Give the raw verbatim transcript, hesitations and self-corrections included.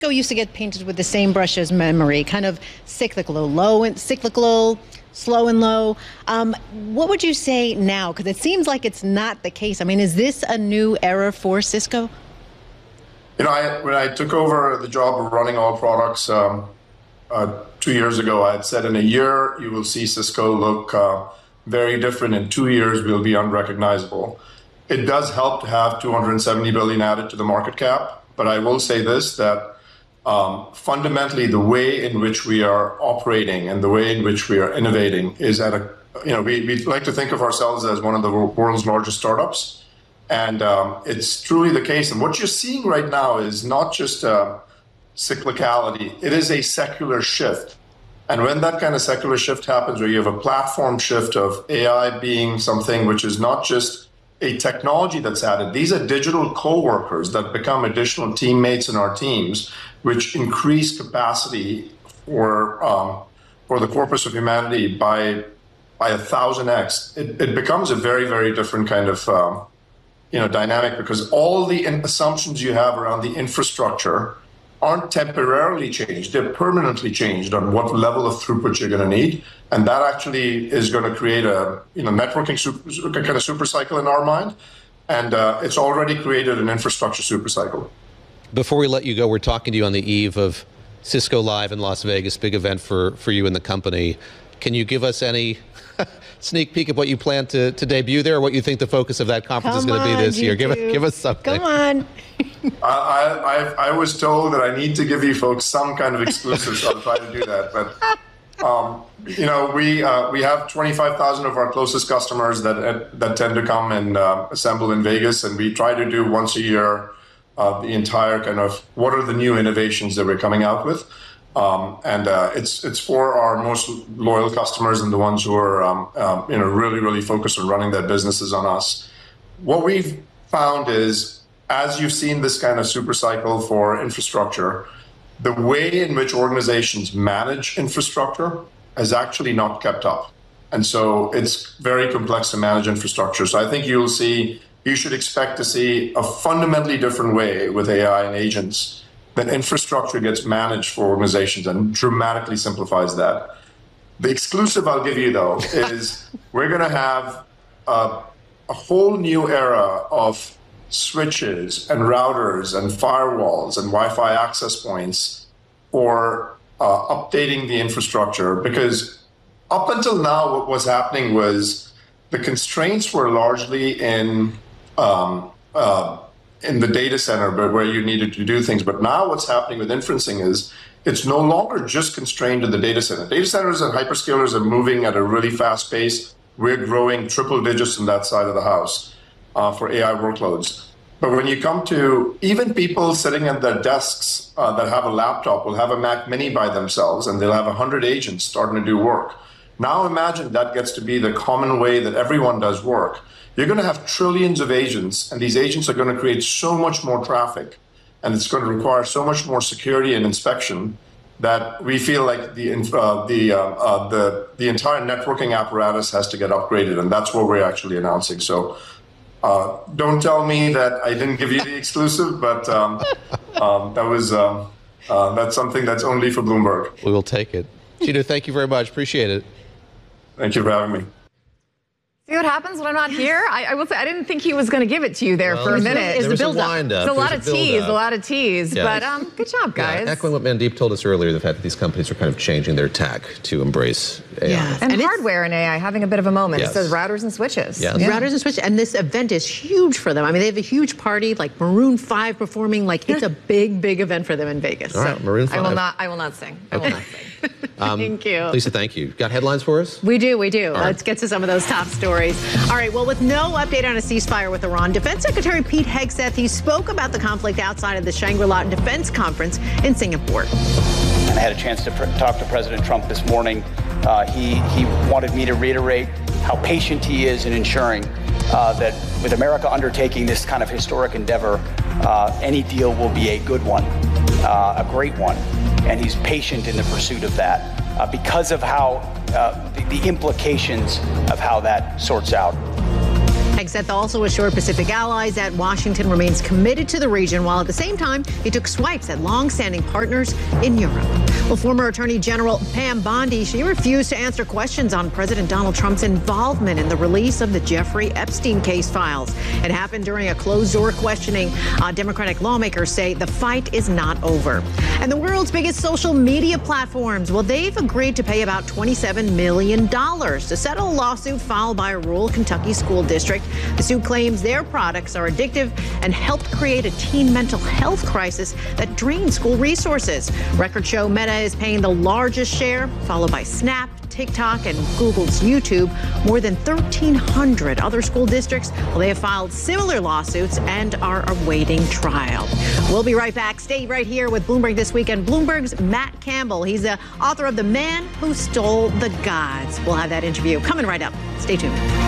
used to get painted with the same brush as memory, kind of cyclical, low and cyclical, slow and low. Um, what would you say now? Because it seems like it's not the case. I mean, is this a new era for Cisco? You know, I, when I took over the job of running all products um, uh, two years ago, I had said in a year you will see Cisco look uh, very different. In two years, we'll be unrecognizable. It does help to have two hundred seventy billion dollars added to the market cap, but I will say this, that um, fundamentally the way in which we are operating and the way in which we are innovating is at a, you know, we, we like to think of ourselves as one of the world's largest startups. And um, it's truly the case. And what you're seeing right now is not just uh, cyclicality, it is a secular shift. And when that kind of secular shift happens, where you have a platform shift of A I being something which is not just a technology that's added, these are digital co-workers that become additional teammates in our teams, which increase capacity for, um, for the corpus of humanity by, by a thousand X. It, it becomes a very, very different kind of um, you know, dynamic, because all the assumptions you have around the infrastructure aren't temporarily changed, they're permanently changed on what level of throughput you're going to need. And that actually is going to create a, you know, networking super, kind of super cycle in our mind. And uh, it's already created an infrastructure super cycle. Before we let you go, we're talking to you on the eve of Cisco Live in Las Vegas, big event for, for you and the company. Can you give us any sneak peek of what you plan to, to debut there, or what you think the focus of that conference Come is going to be this on, year? Give, do. give us something. Come on. I, I, I was told that I need to give you folks some kind of exclusive, so I'll try to do that. But, um, you know, we uh, we have twenty-five thousand of our closest customers that that tend to come and uh, assemble in Vegas, and we try to do once a year uh, the entire kind of what are the new innovations that we're coming out with. Um, and uh, it's it's for our most loyal customers and the ones who are um, um, you know really really focused on running their businesses on us. What we've found is, as you've seen this kind of super cycle for infrastructure, the way in which organizations manage infrastructure has actually not kept up, and so it's very complex to manage infrastructure. So I think you'll see, you should expect to see a fundamentally different way with A I and agents. That infrastructure gets managed for organizations and dramatically simplifies that. The exclusive I'll give you, though, is we're going to have a, a whole new era of switches and routers and firewalls and Wi-Fi access points for uh, updating the infrastructure. Because up until now, what was happening was the constraints were largely in um, uh, in the data center, but where you needed to do things. But now what's happening with inferencing is it's no longer just constrained to the data center. Data centers and hyperscalers are moving at a really fast pace. We're growing triple digits in that side of the house uh, for A I workloads. But when you come to even people sitting at their desks uh, that have a laptop will have a Mac Mini by themselves, and they'll have one hundred agents starting to do work. Now imagine that gets to be the common way that everyone does work. You're going to have trillions of agents, and these agents are going to create so much more traffic, and it's going to require so much more security and inspection that we feel like the uh, the uh, uh, the the entire networking apparatus has to get upgraded, and that's what we're actually announcing. So, uh, don't tell me that I didn't give you the exclusive, but um, um, that was um, uh, that's something that's only for Bloomberg. We will take it. Jeetu, thank you very much. Appreciate it. Thank you for having me. See what happens when I'm not here? I, I will say I didn't think he was going to give it to you there well, for a minute. Is the build up? There's a lot of tease, a lot of tease. Yes. But um, good job, guys. Yeah, echoing what Mandeep told us earlier, the fact that these companies are kind of changing their tack to embrace A I. Yeah. And, and hardware and A I having a bit of a moment. Yes. It says routers and switches. Yes. Yeah. Routers and switches. And this event is huge for them. I mean, they have a huge party, like Maroon five performing. Like it's a big, big event for them in Vegas. All right, so Maroon five. I will not. I will not sing. I will not sing. Um, Thank you. Lisa, thank you. Got headlines for us? We do, we do. All Let's right. get to some of those top stories. All right, well, with no update on a ceasefire with Iran, Defense Secretary Pete Hegseth, he spoke about the conflict outside of the Shangri-La Defense Conference in Singapore. And I had a chance to pr- talk to President Trump this morning. Uh, he, he wanted me to reiterate how patient he is in ensuring uh, that with America undertaking this kind of historic endeavor, uh, any deal will be a good one, uh, a great one. And he's patient in the pursuit of that uh, because of how uh, the, the implications of how that sorts out. Hegseth also assured Pacific allies that Washington remains committed to the region, while at the same time, he took swipes at long-standing partners in Europe. Well, former Attorney General Pam Bondi, she refused to answer questions on President Donald Trump's involvement in the release of the Jeffrey Epstein case files. It happened during a closed-door questioning. Uh, Democratic lawmakers say the fight is not over. And the world's biggest social media platforms, well, they've agreed to pay about twenty-seven million dollars to settle a lawsuit filed by a rural Kentucky school district. The suit claims their products are addictive and helped create a teen mental health crisis that drains school resources. Records show Meta is paying the largest share, followed by Snap, TikTok, and Google's YouTube. More than thirteen hundred other school districts, well, they have filed similar lawsuits and are awaiting trial. We'll be right back. Stay right here with Bloomberg This Week and Bloomberg's Matt Campbell. He's the author of The Man Who Stole the Gods. We'll have that interview coming right up. Stay tuned.